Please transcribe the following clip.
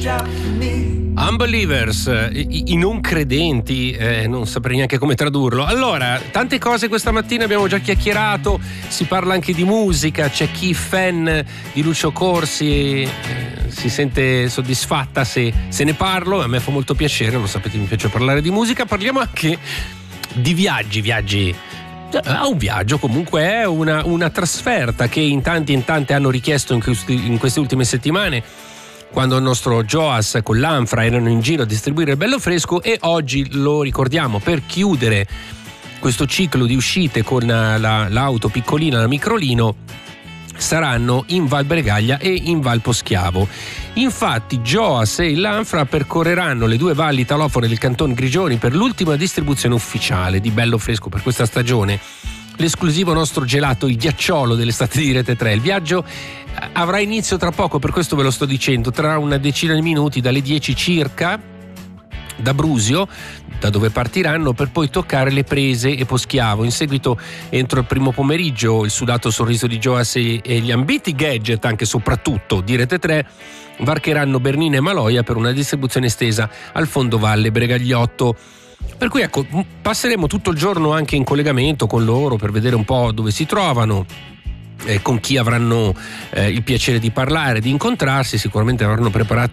Unbelievers, i non credenti, non saprei neanche come tradurlo. Allora, tante cose questa mattina abbiamo già chiacchierato, si parla anche di musica, c'è chi fan di Lucio Corsi si sente soddisfatta se ne parlo, a me fa molto piacere, lo sapete, mi piace parlare di musica. Parliamo anche di viaggi. Un viaggio comunque è una trasferta che in tanti hanno richiesto in queste ultime settimane, quando il nostro Joas con l'Anfra erano in giro a distribuire il bello fresco, e oggi lo ricordiamo per chiudere questo ciclo di uscite con l'auto piccolina, la Microlino. Saranno in Val Bregaglia e in Val Poschiavo. Infatti Joas e l'Anfra percorreranno le due valli italofone del Canton Grigioni per l'ultima distribuzione ufficiale di bello fresco per questa stagione, l'esclusivo nostro gelato, il ghiacciolo dell'estate di Rete 3. Il viaggio avrà inizio tra poco, per questo ve lo sto dicendo, tra una decina di minuti, dalle 10 circa, da Brusio, da dove partiranno, per poi toccare le Prese e Poschiavo. In seguito, entro il primo pomeriggio, il sudato sorriso di Joas e gli ambiti gadget, anche soprattutto di Rete 3, varcheranno Bernina e Maloia per una distribuzione estesa al fondovalle Bregagliotto. Per cui ecco, passeremo tutto il giorno anche in collegamento con loro per vedere un po' dove si trovano, con chi avranno il piacere di parlare, di incontrarsi. Sicuramente avranno preparato